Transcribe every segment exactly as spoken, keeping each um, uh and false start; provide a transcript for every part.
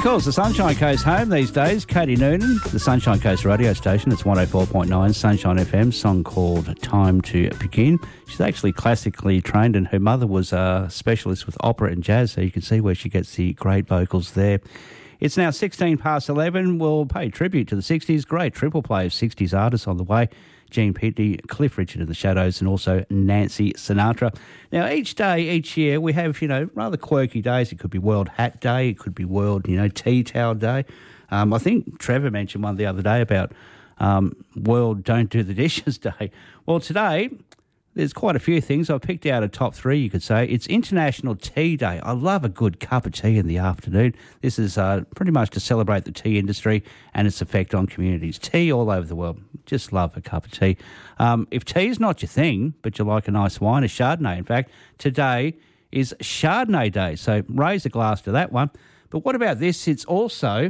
calls the Sunshine Coast home these days. Katie Noonan, the Sunshine Coast radio station. It's one oh four point nine Sunshine F M, song called Time to Begin. She's actually classically trained and her mother was a specialist with opera and jazz, so you can see where she gets the great vocals there. It's now sixteen past eleven. We'll pay tribute to the sixties. Great triple play of sixties artists on the way. Gene Pitney, Cliff Richard in the Shadows, and also Nancy Sinatra. Now, each day, each year, we have, you know, rather quirky days. It could be World Hat Day. It could be World, you know, Tea Towel Day. Um, I think Trevor mentioned one the other day about um, World Don't Do the Dishes Day. Well, today, there's quite a few things. I've picked out a top three, you could say. It's International Tea Day. I love a good cup of tea in the afternoon. This is uh, pretty much to celebrate the tea industry and its effect on communities. Tea all over the world. Just love a cup of tea. Um, if tea is not your thing, but you like a nice wine, a Chardonnay, in fact, today is Chardonnay Day. So raise a glass to that one. But what about this? It's also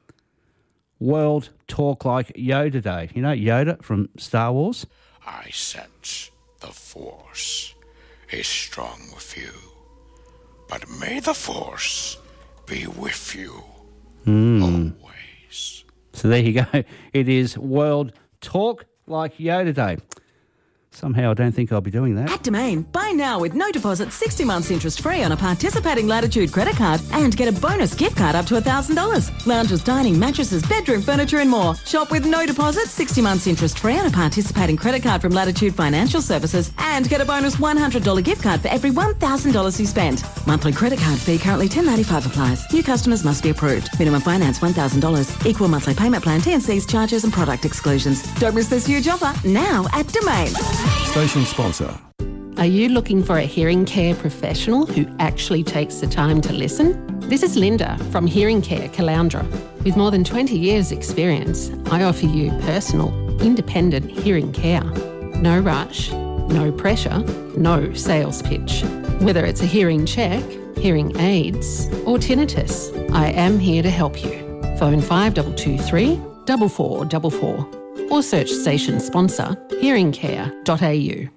World Talk Like Yoda Day. You know Yoda from Star Wars? I sense the Force is strong with you, but may the Force be with you mm. always. So there you go. It is World Talk Like Yoda Day. Somehow I don't think I'll be doing that. At Domain, buy now with no deposit, sixty months interest free on a participating Latitude credit card and get a bonus gift card up to one thousand dollars. Lounges, dining, mattresses, bedroom furniture and more. Shop with no deposit, sixty months interest free on a participating credit card from Latitude Financial Services and get a bonus one hundred dollars gift card for every one thousand dollars you spend. Monthly credit card fee currently ten dollars ninety-five applies. New customers must be approved. Minimum finance one thousand dollars. Equal monthly payment plan, T and C's, charges and product exclusions. Don't miss this huge offer now at Domain. Station sponsor. Are you looking for a hearing care professional who actually takes the time to listen? This is Linda from Hearing Care Caloundra. With more than twenty years experience, I offer you personal, independent hearing care. No rush, no pressure, no sales pitch. Whether it's a hearing check, hearing aids or tinnitus, I am here to help you. Phone five two two three, four four four four or search station sponsor hearing care dot a u.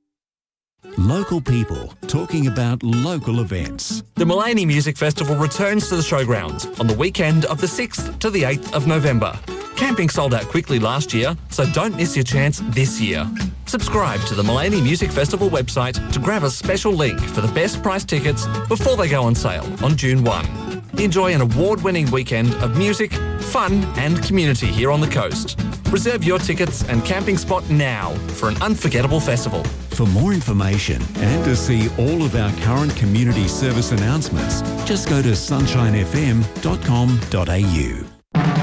Local people talking about local events. The Mullaney Music Festival returns to the showgrounds on the weekend of the sixth to the eighth of November. Camping sold out quickly last year, so don't miss your chance this year. Subscribe to the Mullaney Music Festival website to grab a special link for the best price tickets before they go on sale on June first. Enjoy an award-winning weekend of music, fun and community here on the coast. Reserve your tickets and camping spot now for an unforgettable festival. For more information and to see all of our current community service announcements, just go to sunshine f m dot com dot a u.